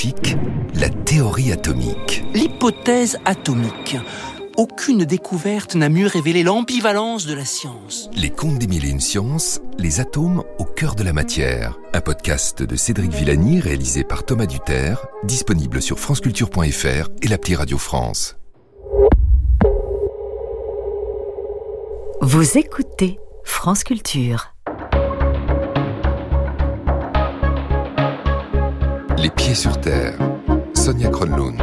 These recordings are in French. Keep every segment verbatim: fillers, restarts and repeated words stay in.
scientifique, la théorie atomique. L'hypothèse atomique. Aucune découverte n'a mieux révélé l'ambivalence de la science. Les contes des mille et une sciences, les atomes au cœur de la matière. Un podcast de Cédric Villani réalisé par Thomas Duterre, disponible sur franceculture point f r et l'appli Radio France. Vous écoutez France Culture. Les pieds sur terre. Sonia Kronlund.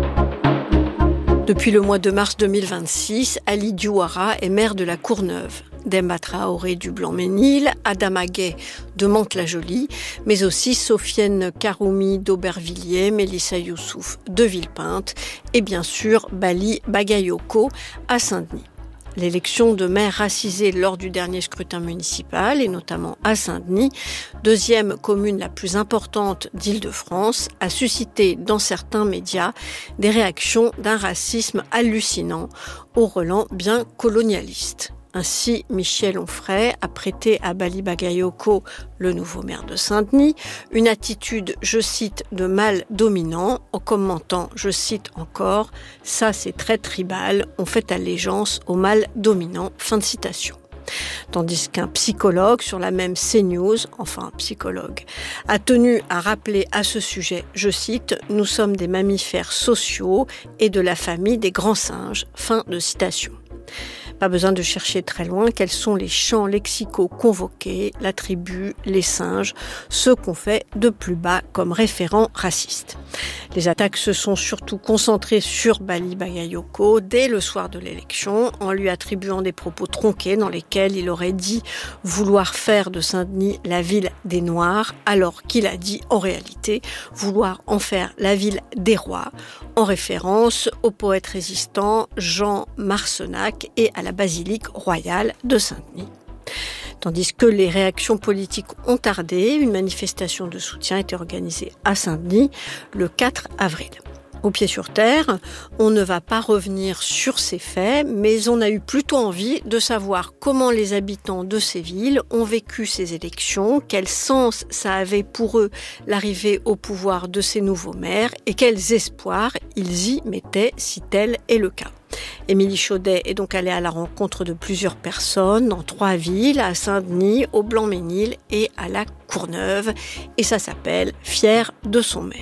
Depuis le mois de mars deux mille vingt-six, Ali Diouara est maire de la Courneuve. Demba Traoré du Blanc-Mesnil, Adama Gaye de Mantes-la-Jolie, mais aussi Sofiane Karoumi d'Aubervilliers, Mélissa Youssouf de Villepinte et bien sûr Bali Bagayoko à Saint-Denis. L'élection de maire racisée lors du dernier scrutin municipal, et notamment à Saint-Denis, deuxième commune la plus importante d'Île-de-France, a suscité dans certains médias des réactions d'un racisme hallucinant, au relent bien colonialiste. Ainsi, Michel Onfray a prêté à Bali Bagayoko, le nouveau maire de Saint-Denis, une attitude, je cite, de mâle dominant, en commentant, je cite encore, « ça c'est très tribal, on fait allégeance au mâle dominant », fin de citation. Tandis qu'un psychologue sur la même CNews, enfin un psychologue, a tenu à rappeler à ce sujet, je cite, « nous sommes des mammifères sociaux et de la famille des grands singes », fin de citation. Pas besoin de chercher très loin quels sont les champs lexicaux convoqués, la tribu, les singes, ceux qu'on fait de plus bas comme référents racistes. Les attaques se sont surtout concentrées sur Bali Bagayoko dès le soir de l'élection, en lui attribuant des propos tronqués dans lesquels il aurait dit vouloir faire de Saint-Denis la ville des Noirs, alors qu'il a dit en réalité vouloir en faire la ville des rois, en référence au poète résistant Jean Marcenac et à la basilique royale de Saint-Denis. Tandis que les réactions politiques ont tardé, une manifestation de soutien a été organisée à Saint-Denis le quatre avril. Au pied sur terre, on ne va pas revenir sur ces faits, mais on a eu plutôt envie de savoir comment les habitants de ces villes ont vécu ces élections, quel sens ça avait pour eux l'arrivée au pouvoir de ces nouveaux maires et quels espoirs ils y mettaient si tel est le cas. Émilie Chaudet est donc allée à la rencontre de plusieurs personnes dans trois villes, à Saint-Denis, au Blanc-Mesnil et à la Courneuve. Et ça s'appelle « Fier de son maire ».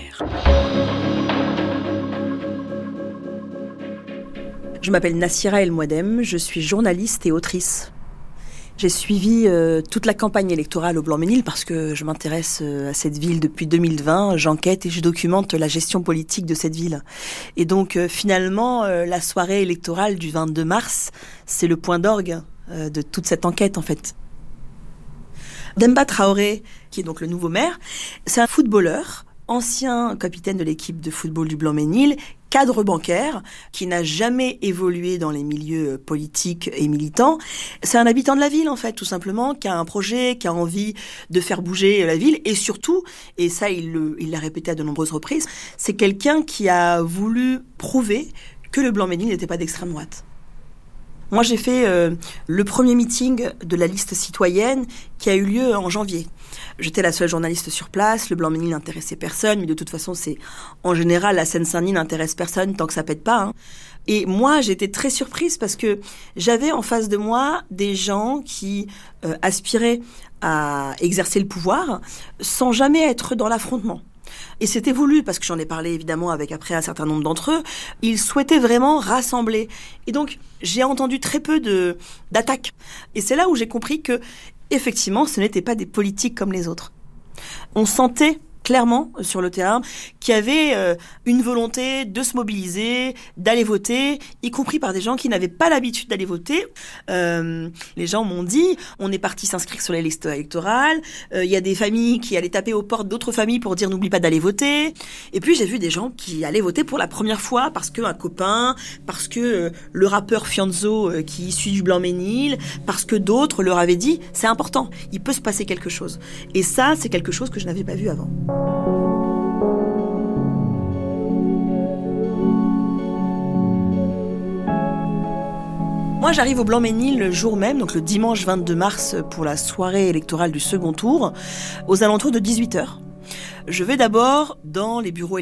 Je m'appelle Nassira El Mouadem, je suis journaliste et autrice. J'ai suivi euh, toute la campagne électorale au Blanc-Mesnil parce que je m'intéresse euh, à cette ville depuis deux mille vingt. J'enquête et je documente la gestion politique de cette ville. Et donc euh, finalement, euh, la soirée électorale du vingt-deux mars, c'est le point d'orgue euh, de toute cette enquête en fait. Demba Traoré, qui est donc le nouveau maire, c'est un footballeur, ancien capitaine de l'équipe de football du Blanc-Mesnil, cadre bancaire, qui n'a jamais évolué dans les milieux politiques et militants. C'est un habitant de la ville, en fait, tout simplement, qui a un projet, qui a envie de faire bouger la ville. Et surtout, et ça, il, le, il l'a répété à de nombreuses reprises, c'est quelqu'un qui a voulu prouver que le Blanc-Mesnil n'était pas d'extrême droite. Moi, j'ai fait euh, le premier meeting de la liste citoyenne qui a eu lieu en janvier. J'étais la seule journaliste sur place, le Blanc-Mesnil n'intéressait personne, mais de toute façon, c'est en général, la Seine-Saint-Denis n'intéresse personne tant que ça pète pas. Hein. Et moi, j'étais très surprise parce que j'avais en face de moi des gens qui euh, aspiraient à exercer le pouvoir sans jamais être dans l'affrontement. Et c'était voulu, parce que j'en ai parlé évidemment avec après un certain nombre d'entre eux, ils souhaitaient vraiment rassembler. Et donc, j'ai entendu très peu de, d'attaques. Et c'est là où j'ai compris que, effectivement, ce n'étaient pas des politiques comme les autres. On sentait clairement sur le terrain qu'il y avait euh, une volonté de se mobiliser, d'aller voter, y compris par des gens qui n'avaient pas l'habitude d'aller voter. Euh, les gens m'ont dit, on est parti s'inscrire sur les listes électorales, il euh, y a des familles qui allaient taper aux portes d'autres familles pour dire n'oublie pas d'aller voter. Et puis j'ai vu des gens qui allaient voter pour la première fois parce qu'un copain, parce que euh, le rappeur Fianzo euh, qui est issu du Blanc-Mesnil, parce que d'autres leur avaient dit, c'est important, il peut se passer quelque chose. Et ça, c'est quelque chose que je n'avais pas vu avant. Moi, j'arrive au Blanc-Mesnil le jour même, donc le dimanche vingt-deux mars, pour la soirée électorale du second tour, aux alentours de dix-huit heures. Je vais d'abord dans les bureaux